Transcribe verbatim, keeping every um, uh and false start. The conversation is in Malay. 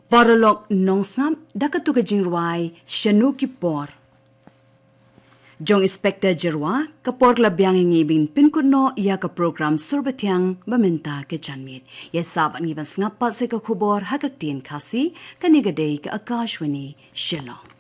Porolog nongsam dakatuka jingruai shanuki por. Jong Inspector Jirwa kapor labyang ngibin pinkuno ya ka program surbatyang mamenta ke janmit. Ya saban ngiban ngapa se ka khubor hakaktin khasi kanigadei ka Akashwani Shillong.